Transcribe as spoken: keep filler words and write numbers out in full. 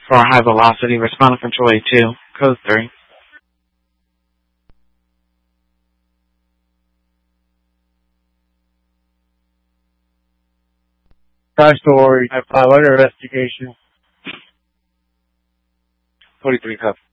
For high velocity, responding control A two, code three. Five story, five under investigation. forty-three cup.